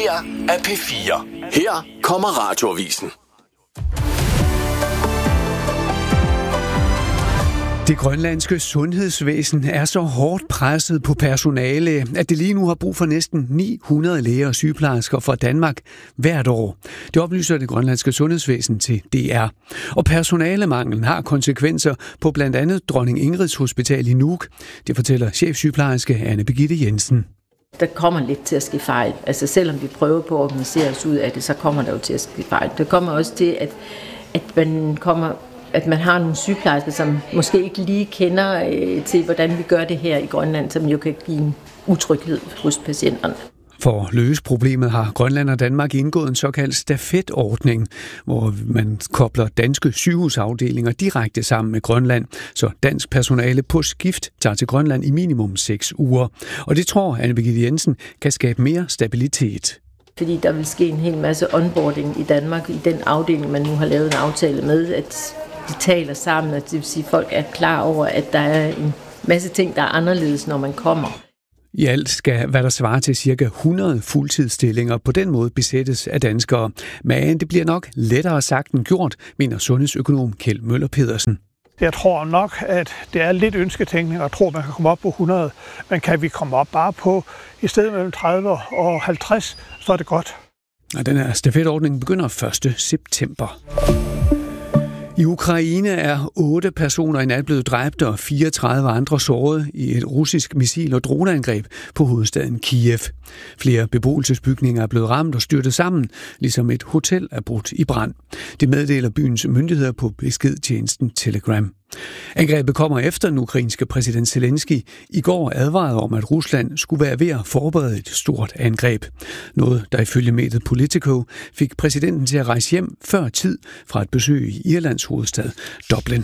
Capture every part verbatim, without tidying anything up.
her er P fire. Her kommer Radioavisen. Det grønlandske sundhedsvæsen er så hårdt presset på personale, at det lige nu har brug for næsten ni hundrede læger og sygeplejersker fra Danmark hvert år. Det oplyser det grønlandske sundhedsvæsen til D R. Og personalemanglen har konsekvenser på blandt andet Dronning Ingrids Hospital i Nuuk. Det fortæller chefsygeplejerske Anne Birgitte Jensen. Der kommer lidt til at ske fejl. Altså selvom vi prøver på at organisere os ud af det, så kommer der jo til at ske fejl. Det kommer også til, at, at man kommer... at man har nogle sygeplejersker, som måske ikke lige kender øh, til, hvordan vi gør det her i Grønland, som jo kan give en utryghed hos patienterne. For at løse problemet har Grønland og Danmark indgået en såkaldt stafetordning, hvor man kobler danske sygehusafdelinger direkte sammen med Grønland, så dansk personale på skift tager til Grønland i minimum seks uger. Og det tror Anne Birgitte Jensen kan skabe mere stabilitet. Fordi der vil ske en hel masse onboarding i Danmark, i den afdeling, man nu har lavet en aftale med, at de taler sammen, og det vil sige, at folk er klar over, at der er en masse ting, der er anderledes, når man kommer. I alt skal, hvad der svarer til ca. hundrede fuldtidsstillinger, på den måde besættes af danskere. Men det bliver nok lettere sagt end gjort, mener sundhedsøkonom Kjeld Møller Pedersen. Jeg tror nok, at det er lidt ønsketænkning at tro, at man kan komme op på hundrede. Men kan vi komme op bare på, i stedet mellem tredive og halvtreds, så er det godt. Og den her stafetordning begynder første september. I Ukraine er otte personer i nat blevet dræbt og fireogtredive andre såret i et russisk missil- og droneangreb på hovedstaden Kiev. Flere beboelsesbygninger er blevet ramt og styrtet sammen, ligesom et hotel er brudt i brand. Det meddeler byens myndigheder på beskedtjenesten Telegram. Angrebet kommer efter den ukrainske præsident Zelensky i går advarede om, at Rusland skulle være ved at forberede et stort angreb. Noget, der ifølge mediet Politico fik præsidenten til at rejse hjem før tid fra et besøg i Irlands hovedstad Dublin.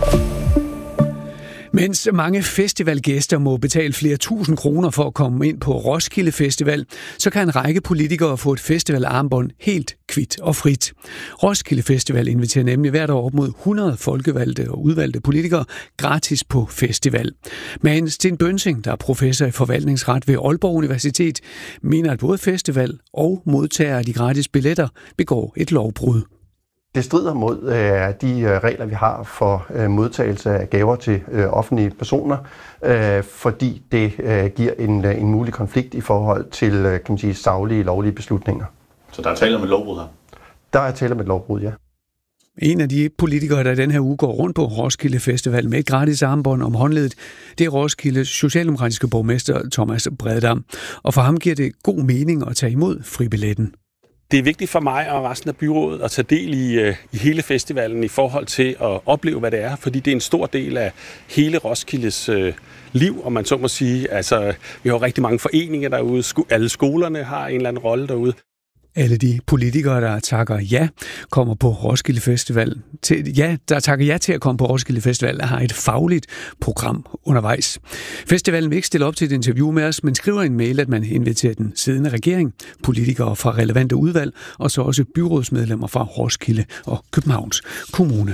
Mens mange festivalgæster må betale flere tusind kroner for at komme ind på Roskilde Festival, så kan en række politikere få et festivalarmbånd helt kvit og frit. Roskilde Festival inviterer nemlig hvert år op mod hundrede folkevalgte og udvalgte politikere gratis på festival. Men Sten Bønsing, der er professor i forvaltningsret ved Aalborg Universitet, mener, at både festival og modtagere af de gratis billetter begår et lovbrud. Det strider mod øh, de regler, vi har for øh, modtagelse af gaver til øh, offentlige personer, øh, fordi det øh, giver en, en mulig konflikt i forhold til øh, kan man sige, saglige, lovlige beslutninger. Så der er tale om et lovbrud her? Der er tale om et lovbrud, ja. En af de politikere, der den her uge går rundt på Roskilde Festival med et gratis armbånd om håndledet, det er Roskildes socialdemokratiske borgmester Thomas Breddam. Og for ham giver det god mening at tage imod fribilletten. Det er vigtigt for mig og resten af byrådet at tage del i, i hele festivalen i forhold til at opleve, hvad det er, fordi det er en stor del af hele Roskildes øh, liv, om man så må sige. Altså, vi har rigtig mange foreninger derude, sko- alle skolerne har en eller anden rolle derude. Alle de politikere, der takker ja, kommer på Roskilde Festival. Til, ja, der takker ja til at komme på Roskilde Festival, har et fagligt program undervejs. Festivalen vil ikke stille op til et interview med os, men skriver en mail, at man inviterer den siddende regering, politikere fra relevante udvalg, og så også byrådsmedlemmer fra Roskilde og Københavns Kommune.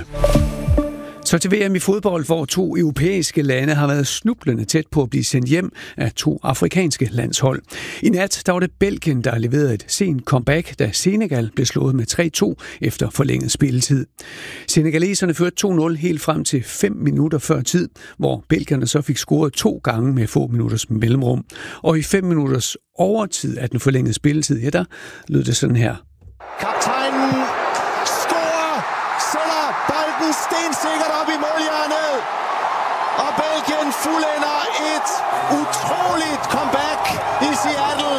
Så til V M i fodbold, hvor to europæiske lande har været snublende tæt på at blive sendt hjem af to afrikanske landshold. I nat der var det Belgien, der leverede et sent comeback, da Senegal blev slået med tre to efter forlænget spilletid. Senegaleserne førte to nul helt frem til fem minutter før tid, hvor belgierne så fik scoret to gange med få minutters mellemrum. Og i fem minutters overtid af den forlængede spilletid, ja, der lød det sådan her. Kaptajnen scorer, sætter bolden stensikkert op i målhjørnet, og Belgien fuldender et utroligt comeback i Seattle.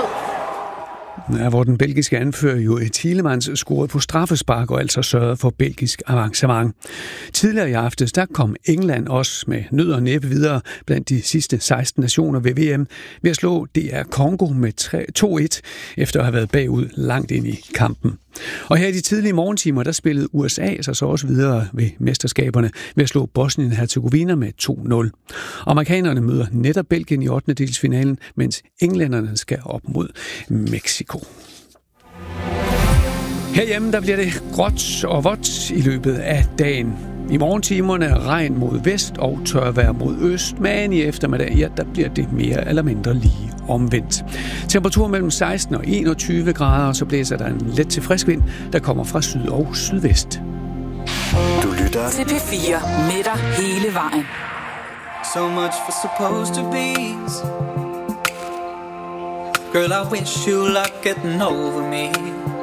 Ja, hvor den belgiske anfører jo Tielemans scorede på straffespark og altså sørgede for belgisk avancement. Tidligere i aftes, der kom England også med nød og næppe videre blandt de sidste seksten nationer ved V M ved at slå D R Congo med to et efter at have været bagud langt ind i kampen. Og her i de tidlige morgentimer, der spillede U S A sig så også videre ved mesterskaberne ved at slå Bosnien-Herzegovina med to nul. Amerikanerne møder netop Belgien i ottendedelsfinalen, mens englænderne skal op mod Mexico. Herhjemme der bliver det gråt og vådt i løbet af dagen. I morgentimerne regn mod vest og tørvejr mod øst, men i eftermiddag ja, der bliver det mere eller mindre lige omvendt. Temperatur mellem seksten og enogtyve grader, og så blæser der en let til frisk vind, der kommer fra syd og sydvest. Du lytter til P fire med dig hele vejen. So much for supposed to be's. Girl, I wish you luck getting over me.